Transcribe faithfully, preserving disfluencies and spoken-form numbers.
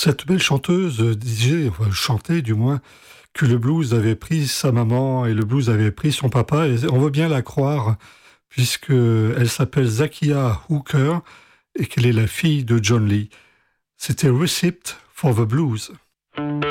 Cette belle chanteuse disait, enfin chantait du moins, que le blues avait pris sa maman et le blues avait pris son papa, et on veut bien la croire, puisqu'elle s'appelle Zakiya Hooker et qu'elle est la fille de John Lee. C'était Receipt for the Blues.